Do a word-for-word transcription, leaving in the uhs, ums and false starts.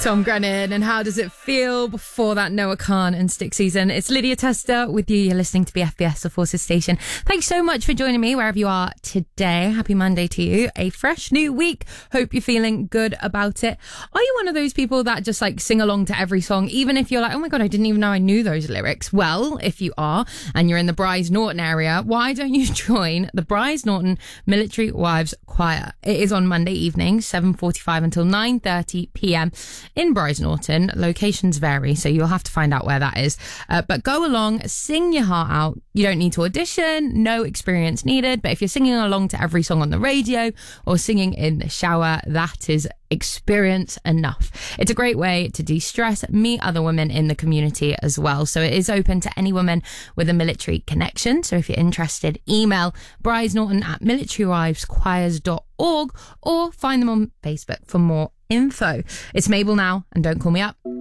Tom Grennan, and how does it feel? Before that, Noah Khan and Stick Season. It's Lydia Tester with you. You're listening to B F B S, the Forces Station. Thanks so much for joining me wherever you are today. Happy Monday to you. A fresh new week. Hope you're feeling good about it. Are you one of those people that just like sing along to every song, even if you're like, oh my God, I didn't even know I knew those lyrics? Well, if you are, and you're in the Brize Norton area, why don't you join the Brize Norton Military Wives Choir? It is on Monday evening, seven forty-five until nine thirty p.m. in Brize Norton. Locations vary, so you'll have to find out where that is. Uh, but go along, sing your heart out. You don't need to audition, no experience needed. But if you're singing along to every song on the radio or singing in the shower, that is experience enough. It's a great way to de-stress, meet other women in the community as well. So it is open to any woman with a military connection. So if you're interested, email Brize Norton at military wives choirs dot org or find them on Facebook for more info. It's Mabel now, and don't call me up.